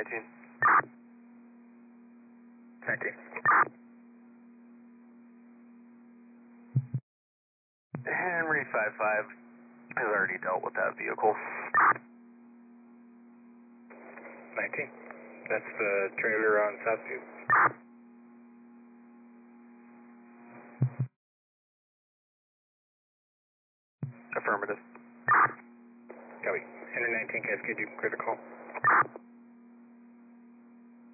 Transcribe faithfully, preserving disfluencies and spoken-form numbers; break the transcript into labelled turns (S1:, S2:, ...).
S1: nineteen.
S2: nineteen.
S1: Henry five five has already dealt with that vehicle.
S2: nineteen. That's the trailer on Southview.
S1: Affirmative.
S2: Copy. Henry nineteen, Cascade, you can clear the call.